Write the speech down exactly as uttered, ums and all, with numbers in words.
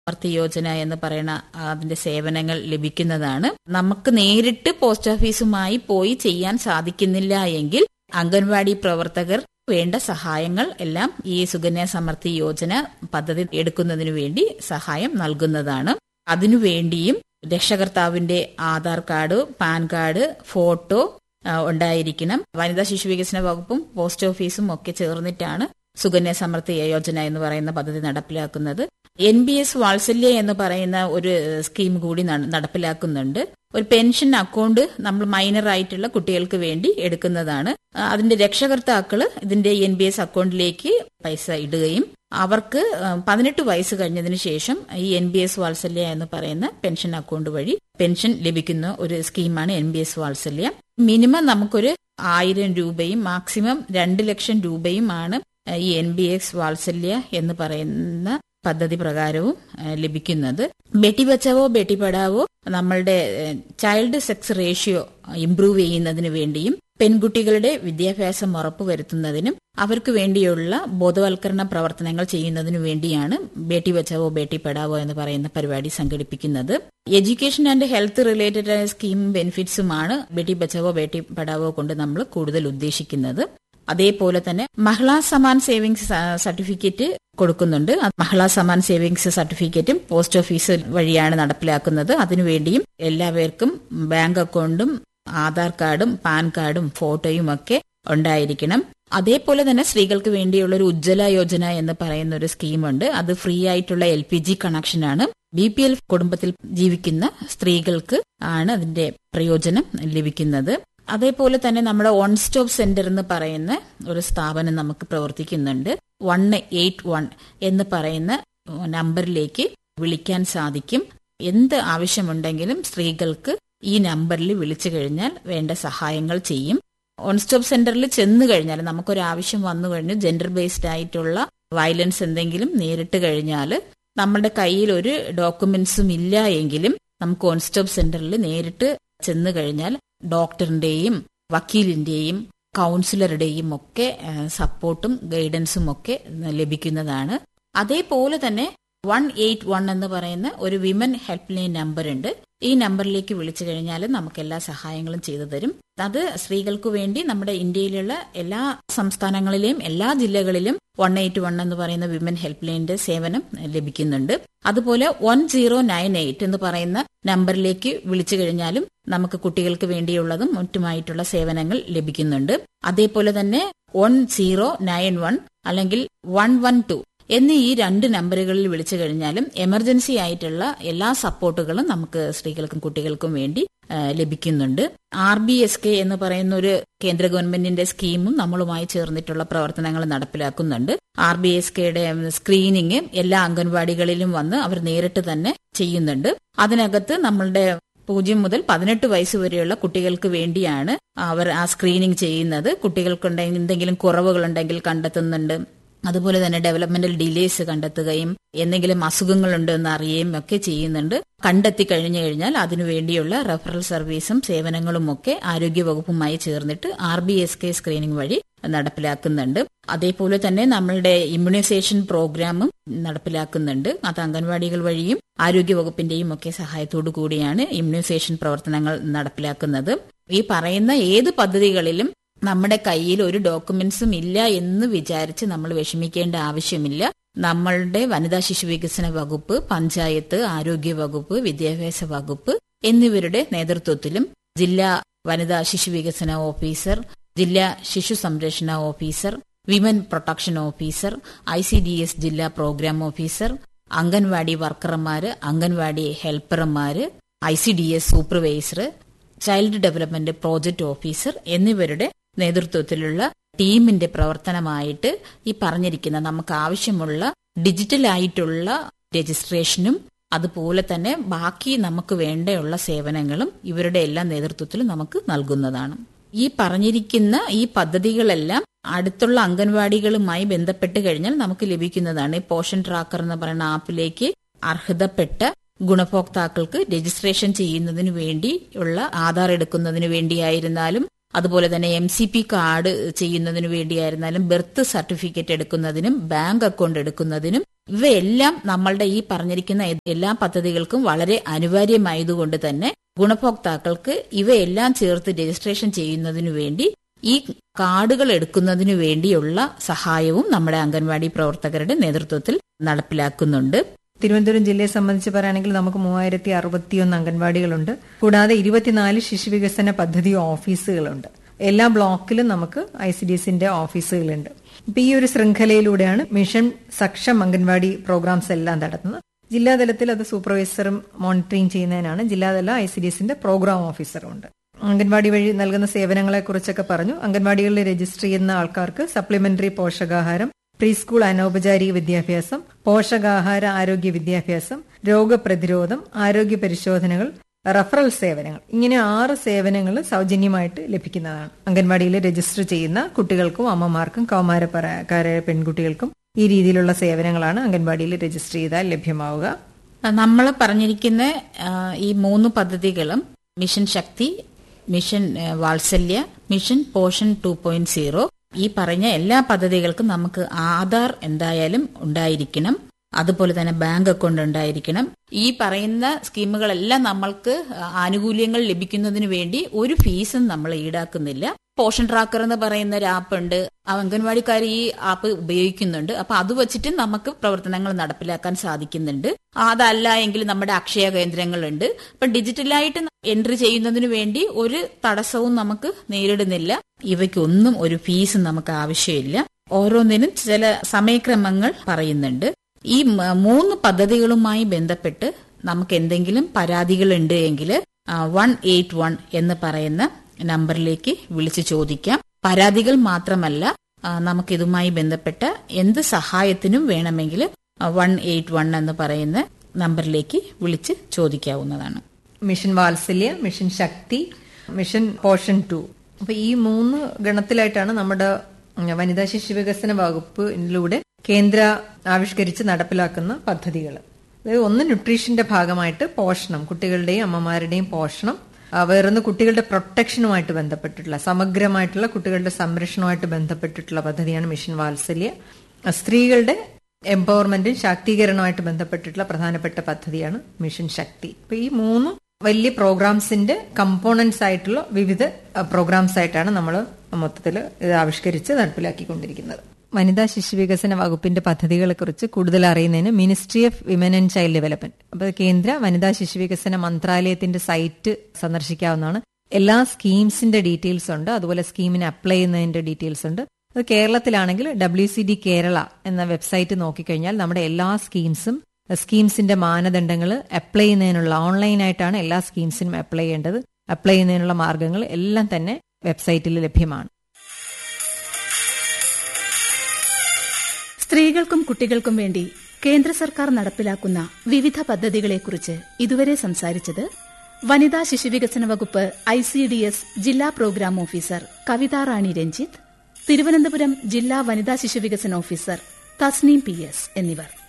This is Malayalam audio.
സമൃദ്ധി യോജന എന്ന് പറയുന്ന അതിന്റെ സേവനങ്ങൾ ലഭിക്കുന്നതാണ്. നമുക്ക് നേരിട്ട് പോസ്റ്റ് ഓഫീസുമായി പോയി ചെയ്യാൻ സാധിക്കുന്നില്ല എങ്കിൽ അംഗൻവാടി പ്രവർത്തകർ വേണ്ട സഹായങ്ങൾ എല്ലാം ഈ സുകന്യ സമൃദ്ധി യോജന പദ്ധതി എടുക്കുന്നതിനു വേണ്ടി സഹായം നൽകുന്നതാണ്. അതിനുവേണ്ടിയും രക്ഷകർത്താവിന്റെ Aadhaar card, pan card, photo ഉണ്ടായിരിക്കണം. വനിതാ ശിശു വികസന വകുപ്പും പോസ്റ്റ് ഓഫീസും ഒക്കെ ചേർന്നിട്ടാണ് സുകന്യ സമൃദ്ധി യോജന എന്ന് പറയുന്ന പദ്ധതി നടപ്പിലാക്കുന്നത്. എൻ ബി എസ് വാത്സല്യ എന്ന് പറയുന്ന ഒരു സ്കീം കൂടി നടപ്പിലാക്കുന്നുണ്ട്. ഒരു പെൻഷൻ അക്കൗണ്ട് നമ്മൾ മൈനർ ആയിട്ടുള്ള കുട്ടികൾക്ക് വേണ്ടി എടുക്കുന്നതാണ്. അതിന്റെ രക്ഷകർത്താക്കള് ഇതിന്റെ എൻ ബി എസ് അക്കൗണ്ടിലേക്ക് പൈസ ഇടുകയും അവർക്ക് പതിനെട്ട് വയസ്സ് കഴിഞ്ഞതിന് ശേഷം ഈ എൻ ബി എസ് വാത്സല്യ എന്ന് പറയുന്ന പെൻഷൻ അക്കൗണ്ട് വഴി പെൻഷൻ ലഭിക്കുന്ന ഒരു സ്കീമാണ് എൻ ബി എസ് വാത്സല്യ. മിനിമം നമുക്കൊരു ആയിരം രൂപയും മാക്സിമം രണ്ട് ലക്ഷം രൂപയുമാണ് ഈ എൻ ബി എസ് വാത്സല്യ എന്ന് പറയുന്ന പദ്ധതി പ്രകാരവും ലഭിക്കുന്നത്. ബേട്ടി ബച്ചാവോ ബേട്ടി പഠാവോ നമ്മളുടെ ചൈൽഡ് സെക്സ് റേഷ്യോ ഇംപ്രൂവ് ചെയ്യുന്നതിന് വേണ്ടിയും പെൺകുട്ടികളുടെ വിദ്യാഭ്യാസം ഉറപ്പുവരുത്തുന്നതിനും അവർക്ക് വേണ്ടിയുള്ള ബോധവൽക്കരണ പ്രവർത്തനങ്ങൾ ചെയ്യുന്നതിനു വേണ്ടിയാണ് ബേട്ടി ബച്ചാവോ ബേട്ടി പഠാവോ എന്ന് പറയുന്ന പരിപാടി സംഘടിപ്പിക്കുന്നത്. Education and health related scheme ബെനിഫിറ്റ്സുമാണ് Beti Bachao Beti Padhao കൊണ്ട് നമ്മൾ കൂടുതൽ ഉദ്ദേശിക്കുന്നത്. അതേപോലെ തന്നെ മഹിളാ സമാൻ സേവിങ്സ് സർട്ടിഫിക്കറ്റ് കൊടുക്കുന്നുണ്ട്. മഹിളാ സമാൻ സേവിങ്സ് സർട്ടിഫിക്കറ്റും പോസ്റ്റ് ഓഫീസ് വഴിയാണ് നടപ്പിലാക്കുന്നത്. അതിനുവേണ്ടിയും എല്ലാവർക്കും ബാങ്ക് അക്കൗണ്ടും ആധാർ കാർഡും പാൻ കാർഡും ഫോട്ടോയും ഒക്കെ ഉണ്ടായിരിക്കണം. അതേപോലെ തന്നെ സ്ത്രീകൾക്ക് വേണ്ടിയുള്ള ഒരു ഉജ്ജ്വല യോജന എന്ന് പറയുന്ന ഒരു സ്കീമുണ്ട്. അത് ഫ്രീ ആയിട്ടുള്ള എൽ പി ജി കണക്ഷനാണ്. ബി പി എൽ കുടുംബത്തിൽ ജീവിക്കുന്ന സ്ത്രീകൾക്ക് ആണ് അതിന്റെ പ്രയോജനം ലഭിക്കുന്നത്. അതേപോലെ തന്നെ നമ്മുടെ വൺ സ്റ്റോപ്പ് സെന്റർ എന്ന് പറയുന്ന ഒരു സ്ഥാപനം നമുക്ക് പ്രവർത്തിക്കുന്നുണ്ട്. വൺ എയ്റ്റ് വൺ എന്ന് പറയുന്ന നമ്പറിലേക്ക് വിളിക്കാൻ സാധിക്കും. എന്ത് ആവശ്യമുണ്ടെങ്കിലും സ്ത്രീകൾക്ക് ഈ നമ്പറിൽ വിളിച്ചു കഴിഞ്ഞാൽ വേണ്ട സഹായങ്ങൾ ചെയ്യും. വൺ സ്റ്റോപ്പ് സെന്ററിൽ ചെന്ന് കഴിഞ്ഞാൽ നമുക്കൊരു ആവശ്യം വന്നു കഴിഞ്ഞു, ജെൻഡർ ബേസ്ഡ് ആയിട്ടുള്ള വയലൻസ് എന്തെങ്കിലും നേരിട്ട് കഴിഞ്ഞാൽ നമ്മുടെ കയ്യിൽ ഒരു ഡോക്യുമെന്റ്സും ഇല്ല എങ്കിലും നമുക്ക് വൺ സ്റ്റോപ്പ് സെന്ററിൽ നേരിട്ട് ചെന്ന് കഴിഞ്ഞാൽ ഡോക്ടറിന്റെയും വക്കീലിന്റെയും കൗൺസിലറുടെയും ഒക്കെ സപ്പോർട്ടും ഗൈഡൻസും ഒക്കെ ലഭിക്കുന്നതാണ്. അതേപോലെ തന്നെ വൺ എയ്റ്റ് വൺ എന്ന് പറയുന്ന ഒരു വിമൻ ഹെൽപ്പ് ലൈൻ നമ്പർ ഉണ്ട്. ഈ നമ്പറിലേക്ക് വിളിച്ചു കഴിഞ്ഞാൽ നമുക്ക് എല്ലാ സഹായങ്ങളും ചെയ്തു തരും. അത് സ്ത്രീകൾക്ക് വേണ്ടി നമ്മുടെ ഇന്ത്യയിലുള്ള എല്ലാ സംസ്ഥാനങ്ങളിലെയും എല്ലാ ജില്ലകളിലും വൺ എയ്റ്റ് വൺ എന്ന് പറയുന്ന വിമൻ ഹെൽപ്പ് ലൈനിന്റെ സേവനം ലഭിക്കുന്നുണ്ട്. അതുപോലെ വൺ സീറോ നയൻ എയ്റ്റ് എന്ന് പറയുന്ന നമ്പറിലേക്ക് വിളിച്ചു കഴിഞ്ഞാലും നമുക്ക് കുട്ടികൾക്ക് വേണ്ടിയുള്ളതും മറ്റുമായിട്ടുള്ള സേവനങ്ങൾ ലഭിക്കുന്നുണ്ട്. അതേപോലെ തന്നെ വൺ സീറോ നയൻ വൺ അല്ലെങ്കിൽ വൺ വൺ ടു എന്നീ ഈ രണ്ട് നമ്പറുകളിൽ വിളിച്ചു കഴിഞ്ഞാലും എമർജൻസി ആയിട്ടുള്ള എല്ലാ സപ്പോർട്ടുകളും നമുക്ക് സ്ത്രീകൾക്കും കുട്ടികൾക്കും വേണ്ടി ലഭിക്കുന്നുണ്ട്. ആർ ബി എസ് കെ എന്ന് പറയുന്ന ഒരു കേന്ദ്ര ഗവൺമെന്റിന്റെ സ്കീമും നമ്മളുമായി ചേർന്നിട്ടുള്ള പ്രവർത്തനങ്ങൾ നടപ്പിലാക്കുന്നുണ്ട്. ആർ ബി എസ് കെയുടെ സ്ക്രീനിങ് എല്ലാ അംഗൻവാടികളിലും വന്ന് അവർ നേരിട്ട് തന്നെ ചെയ്യുന്നുണ്ട്. അതിനകത്ത് നമ്മളുടെ പൂജ്യം മുതൽ പതിനെട്ട് വയസ്സ് വരെയുള്ള കുട്ടികൾക്ക് വേണ്ടിയാണ് അവർ ആ സ്ക്രീനിങ് ചെയ്യുന്നത്. കുട്ടികൾക്കുണ്ടെങ്കിൽ എന്തെങ്കിലും കുറവുകളുണ്ടെങ്കിൽ കണ്ടെത്തുന്നുണ്ട്. അതുപോലെ തന്നെ ഡെവലപ്മെന്റൽ ഡിലേസ് കണ്ടെത്തുകയും എന്തെങ്കിലും അസുഖങ്ങളുണ്ടോ എന്ന് അറിയുകയും ഒക്കെ ചെയ്യുന്നുണ്ട്. കണ്ടെത്തി കഴിഞ്ഞു കഴിഞ്ഞാൽ അതിനുവേണ്ടിയുള്ള റെഫറൽ സർവീസും സേവനങ്ങളും ഒക്കെ ആരോഗ്യവകുപ്പുമായി ചേർന്നിട്ട് R B S K screening വഴി നടപ്പിലാക്കുന്നുണ്ട്. അതേപോലെ തന്നെ നമ്മളുടെ ഇമ്മ്യൂണൈസേഷൻ പ്രോഗ്രാമും നടപ്പിലാക്കുന്നുണ്ട്. അത് അംഗൻവാടികൾ വഴിയും ആരോഗ്യവകുപ്പിന്റെയും ഒക്കെ സഹായത്തോടു കൂടിയാണ് ഇമ്മ്യൂണൈസേഷൻ പ്രവർത്തനങ്ങൾ നടപ്പിലാക്കുന്നത്. ഈ പറയുന്ന ഏത് പദ്ധതികളിലും നമ്മുടെ കയ്യിൽ ഒരു ഡോക്യുമെന്റ്സും ഇല്ല എന്ന് വിചാരിച്ച് നമ്മൾ വിഷമിക്കേണ്ട ആവശ്യമില്ല. നമ്മളുടെ വനിതാ ശിശു വികസന വകുപ്പ്, പഞ്ചായത്ത്, ആരോഗ്യ വകുപ്പ്, വിദ്യാഭ്യാസ വകുപ്പ് എന്നിവരുടെ നേതൃത്വത്തിലും ജില്ലാ വനിതാ ശിശു വികസന ഓഫീസർ, ജില്ലാ ശിശു സംരക്ഷണ officer, women protection officer, I C D S ജില്ലാ programme officer, anganwadi വർക്കർമാര്, anganwadi ഹെൽപ്പർമാര്, I C D S supervisor, child development project officer എന്നിവരുടെ നേതൃത്വത്തിലുള്ള ടീമിന്റെ പ്രവർത്തനമായിട്ട് ഈ പറഞ്ഞിരിക്കുന്ന നമുക്ക് ആവശ്യമുള്ള ഡിജിറ്റലായിട്ടുള്ള രജിസ്ട്രേഷനും അതുപോലെ തന്നെ ബാക്കി നമുക്ക് വേണ്ടിയുള്ള സേവനങ്ങളും ഇവരുടെ എല്ലാ നേതൃത്വത്തിലും നമുക്ക് നൽകുന്നതാണ്. ഈ പറഞ്ഞിരിക്കുന്ന ഈ പദ്ധതികളെല്ലാം അടുത്തുള്ള അംഗൻവാടികളുമായി ബന്ധപ്പെട്ട് കഴിഞ്ഞാൽ നമുക്ക് ലഭിക്കുന്നതാണ്. ഈ പോഷൻ ട്രാക്കർ എന്ന് പറയുന്ന ആപ്പിലേക്ക് അർഹതപ്പെട്ട ഗുണഭോക്താക്കൾക്ക് രജിസ്ട്രേഷൻ ചെയ്യുന്നതിന് വേണ്ടിയുള്ള ആധാർ എടുക്കുന്നതിന് വേണ്ടിയായിരുന്നാലും അതുപോലെ തന്നെ എം സി പി കാർഡ് ചെയ്യുന്നതിനു വേണ്ടിയായിരുന്നാലും ബർത്ത് സർട്ടിഫിക്കറ്റ് എടുക്കുന്നതിനും ബാങ്ക് അക്കൗണ്ട് എടുക്കുന്നതിനും ഇവയെല്ലാം നമ്മളുടെ ഈ പറഞ്ഞിരിക്കുന്ന എല്ലാ പദ്ധതികൾക്കും വളരെ അനിവാര്യമായതുകൊണ്ട് തന്നെ ഗുണഭോക്താക്കൾക്ക് ഇവയെല്ലാം ചേർത്ത് രജിസ്ട്രേഷൻ ചെയ്യുന്നതിനു വേണ്ടി ഈ കാർഡുകൾ എടുക്കുന്നതിനു വേണ്ടിയുള്ള സഹായവും നമ്മുടെ അംഗൻവാടി പ്രവർത്തകരുടെ നേതൃത്വത്തിൽ നടപ്പിലാക്കുന്നുണ്ട്. തിരുവനന്തപുരം ജില്ലയെ സംബന്ധിച്ച് പറയുകയാണെങ്കിൽ നമുക്ക് മൂവായിരത്തി അറുപത്തിയൊന്ന് അംഗൻവാടികളുണ്ട്. കൂടാതെ ഇരുപത്തിനാല് ശിശുവികസന പദ്ധതി ഓഫീസുകളുണ്ട്. എല്ലാ ബ്ലോക്കിലും നമുക്ക് ഐ സി ഡി എസിന്റെ ഓഫീസുകളുണ്ട്. ഇപ്പൊ ഈ ഒരു ശൃംഖലയിലൂടെയാണ് മിഷൻ സക്ഷം അംഗൻവാടി പ്രോഗ്രാംസ് എല്ലാം നടത്തുന്നത്. ജില്ലാതലത്തിൽ അത് സൂപ്പർവൈസറും മോണിറ്ററിംഗ് ചെയ്യുന്നതിനാണ് ജില്ലാതല ഐ സി ഡി എസിന്റെ പ്രോഗ്രാം ഓഫീസറും ഉണ്ട്. അംഗൻവാടി വഴി നൽകുന്ന സേവനങ്ങളെ കുറിച്ചൊക്കെ പറഞ്ഞു. അംഗൻവാടികളിൽ രജിസ്റ്റർ ചെയ്യുന്ന ആൾക്കാർക്ക് സപ്ലിമെന്ററി പോഷകാഹാരം, പ്രീ സ്കൂൾ അനൗപചാരിക വിദ്യാഭ്യാസം, പോഷകാഹാര ആരോഗ്യ വിദ്യാഭ്യാസം, രോഗപ്രതിരോധം, ആരോഗ്യ പരിശോധനകൾ, റഫറൽ സേവനങ്ങൾ, ഇങ്ങനെ ആറ് സേവനങ്ങൾ സൗജന്യമായിട്ട് ലഭിക്കുന്നതാണ്. അംഗൻവാടിയിൽ രജിസ്റ്റർ ചെയ്യുന്ന കുട്ടികൾക്കും അമ്മമാർക്കും കൗമാരക്കാരായ പെൺകുട്ടികൾക്കും ഈ രീതിയിലുള്ള സേവനങ്ങളാണ് അംഗൻവാടിയിൽ രജിസ്റ്റർ ചെയ്താൽ ലഭ്യമാവുക. നമ്മൾ പറഞ്ഞിരിക്കുന്ന ഈ മൂന്ന് പദ്ധതികളും മിഷൻ ശക്തി, മിഷൻ വാത്സല്യ, mission portion two point zero, ഈ പറഞ്ഞ എല്ലാ പദ്ധതികൾക്കും നമുക്ക് ആധാർ എന്തായാലും ഉണ്ടായിരിക്കണം. അതുപോലെ തന്നെ ബാങ്ക് അക്കൗണ്ട് ഉണ്ടായിരിക്കണം. ഈ പറയുന്ന സ്കീമുകളെല്ലാം നമ്മൾക്ക് ആനുകൂല്യങ്ങൾ ലഭിക്കുന്നതിന് വേണ്ടി ഒരു ഫീസും നമ്മൾ ഈടാക്കുന്നില്ല. പോഷൻ ട്രാക്കർ എന്ന് പറയുന്ന ഒരു ആപ്പ് ഉണ്ട്. അംഗൻവാടിക്കാർ ഈ ആപ്പ് ഉപയോഗിക്കുന്നുണ്ട്. അപ്പൊ അത് വെച്ചിട്ട് നമുക്ക് പ്രവർത്തനങ്ങൾ നടപ്പിലാക്കാൻ സാധിക്കുന്നുണ്ട്. അതല്ല എങ്കിൽ നമ്മുടെ അക്ഷയ കേന്ദ്രങ്ങളുണ്ട്. അപ്പൊ ഡിജിറ്റലായിട്ട് എൻട്രി ചെയ്യുന്നതിന് വേണ്ടി ഒരു തടസ്സവും നമുക്ക് നേരിടുന്നില്ല. ഇവയ്ക്കൊന്നും ഒരു ഫീസ് നമുക്ക് ആവശ്യമില്ല. ഓരോന്നിനും ചില സമയക്രമങ്ങൾ പറയുന്നുണ്ട്. ഈ മൂന്ന് പദ്ധതികളുമായി ബന്ധപ്പെട്ട് നമുക്ക് എന്തെങ്കിലും പരാതികളുണ്ട് എങ്കിൽ വൺ എയ്റ്റ് വൺ എന്ന് പറയുന്ന നമ്പറിലേക്ക് വിളിച്ചു ചോദിക്കാം. പരാതികൾ മാത്രമല്ല, നമുക്കിതുമായി ബന്ധപ്പെട്ട എന്ത് സഹായത്തിനും വേണമെങ്കിൽ വൺ എയ്റ്റ് വൺ എന്ന് പറയുന്ന നമ്പറിലേക്ക് വിളിച്ച് ചോദിക്കാവുന്നതാണ്. മിഷൻ വാത്സല്യ, mission Shakti, mission portion to, അപ്പൊ ഈ മൂന്ന് ഗണത്തിലായിട്ടാണ് നമ്മുടെ വനിതാ ശിശു വികസന വകുപ്പിലൂടെ കേന്ദ്ര ആവിഷ്കരിച്ച് നടപ്പിലാക്കുന്ന പദ്ധതികൾ. അതായത് ഒന്ന് ന്യൂട്രീഷന്റെ ഭാഗമായിട്ട് പോഷണം, കുട്ടികളുടെയും അമ്മമാരുടെയും പോഷണം. വേറൊന്ന് കുട്ടികളുടെ പ്രൊട്ടക്ഷനുമായിട്ട് ബന്ധപ്പെട്ടിട്ടുള്ള സമഗ്രമായിട്ടുള്ള കുട്ടികളുടെ സംരക്ഷണവുമായിട്ട് ബന്ധപ്പെട്ടിട്ടുള്ള പദ്ധതിയാണ് മിഷൻ വാത്സല്യ. സ്ത്രീകളുടെ എംപവർമെന്റും ശാക്തീകരണവുമായിട്ട് ബന്ധപ്പെട്ടിട്ടുള്ള പ്രധാനപ്പെട്ട പദ്ധതിയാണ് മിഷൻ ശക്തി. അപ്പൊ ഈ മൂന്ന് വലിയ പ്രോഗ്രാംസിന്റെ കമ്പോണന്റ്സ് ആയിട്ടുള്ള വിവിധ പ്രോഗ്രാംസ് ആയിട്ടാണ് നമ്മൾ മൊത്തത്തിൽ ഇത് ആവിഷ്കരിച്ച് നടപ്പിലാക്കിക്കൊണ്ടിരിക്കുന്നത്. വനിതാ ശിശു വികസന വകുപ്പിന്റെ പദ്ധതികളെ കുറിച്ച് കൂടുതൽ അറിയുന്നതിന് ministry of women and child development, അപ്പോൾ കേന്ദ്ര വനിതാ ശിശു വികസന മന്ത്രാലയത്തിന്റെ സൈറ്റ് സന്ദർശിക്കാവുന്നതാണ്. എല്ലാ സ്കീംസിന്റെ ഡീറ്റെയിൽസ് ഉണ്ട്. അതുപോലെ സ്കീമിന് അപ്ലൈ ചെയ്യുന്നതിന്റെ ഡീറ്റെയിൽസ് ഉണ്ട്. അത് കേരളത്തിലാണെങ്കിൽ ഡബ്ല്യു സി ഡി കേരള എന്ന വെബ്സൈറ്റ് നോക്കിക്കഴിഞ്ഞാൽ നമ്മുടെ എല്ലാ സ്കീംസും സ്കീംസിന്റെ മാനദണ്ഡങ്ങൾ അപ്ലൈ ചെയ്യുന്നതിനുള്ള ഓൺലൈനായിട്ടാണ് എല്ലാ സ്കീംസിനും അപ്ലൈ ചെയ്യേണ്ടത്. അപ്ലൈ ചെയ്യുന്നതിനുള്ള മാർഗങ്ങൾ എല്ലാം തന്നെ വെബ്സൈറ്റിൽ ലഭ്യമാണ്. സ്ത്രീകൾക്കും കുട്ടികൾക്കും വേണ്ടി കേന്ദ്ര സർക്കാർ നടപ്പിലാക്കുന്ന വിവിധ പദ്ധതികളെക്കുറിച്ച് ഇതുവരെ സംസാരിച്ചത് വനിതാ ശിശുവികസന വകുപ്പ് ഐ സി ഡി എസ് ജില്ലാ പ്രോഗ്രാം ഓഫീസർ കവിതാ റാണി രഞ്ജിത്ത്, തിരുവനന്തപുരം ജില്ലാ വനിതാ ശിശുവികസന ഓഫീസർ തസ്നീം പി എസ് എന്നിവർ.